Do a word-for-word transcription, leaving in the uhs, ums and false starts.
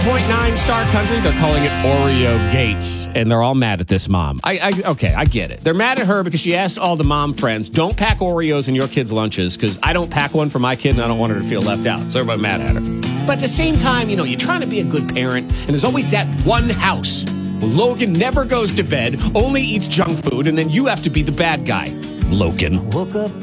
point nine Star Country. They're calling it Oreo Gates, and they're all mad at this mom. I, I Okay, I get it. They're mad at her because she asked all the mom friends, don't pack Oreos in your kids' lunches because I don't pack one for my kid and I don't want her to feel left out. So everybody mad at her. But at the same time, you know, you're trying to be a good parent, and there's always that one house where Logan never goes to bed, only eats junk food, and then you have to be the bad guy. Logan. Woke up